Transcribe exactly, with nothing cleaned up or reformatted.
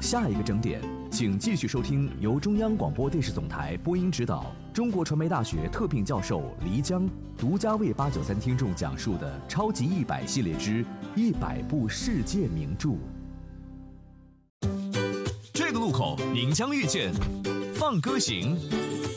下一个整点，请继续收听由中央广播电视总台播音指导、中国传媒大学特聘教授黎江独家为八九三听众讲述的《超级一百》系列之一百部世界名著。这个路口您将遇见放歌行。